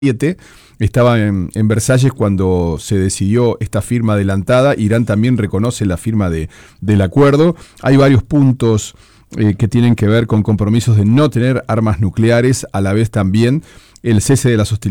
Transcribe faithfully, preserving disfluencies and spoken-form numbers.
Estaba en, en Versalles cuando se decidió esta firma adelantada. Irán también reconoce la firma de, del acuerdo. Hay varios puntos eh, que tienen que ver con compromisos de no tener armas nucleares, a la vez también el cese de las hostilidades